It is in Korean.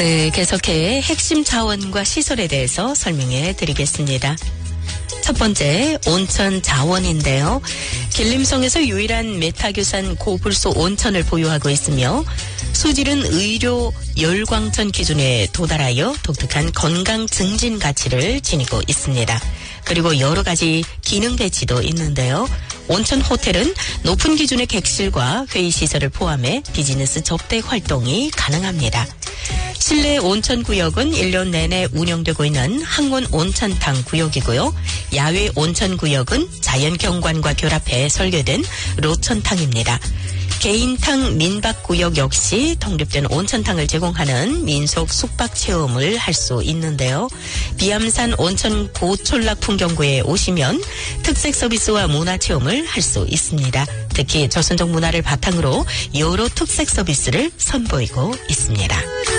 네, 계속해 핵심 자원과 시설에 대해서 설명해 드리겠습니다. 첫 번째, 온천 자원인데요. 길림성에서 유일한 메타규산 고불소 온천을 보유하고 있으며 수질은 의료 열광천 기준에 도달하여 독특한 건강 증진 가치를 지니고 있습니다. 그리고 여러 가지 기능 배치도 있는데요. 온천 호텔은 높은 기준의 객실과 회의시설을 포함해 비즈니스 접대 활동이 가능합니다. 실내 온천 구역은 1년 내내 운영되고 있는 항원 온천탕 구역이고요. 야외 온천 구역은 자연 경관과 결합해 설계된 로천탕입니다. 개인탕 민박 구역 역시 독립된 온천탕을 제공하는 민속 숙박 체험을 할 수 있는데요. 비암산 온천 고촌락 풍경구에 오시면 특색 서비스와 문화 체험을 할 수 있습니다. 특히 조선족 문화를 바탕으로 여러 특색 서비스를 선보이고 있습니다.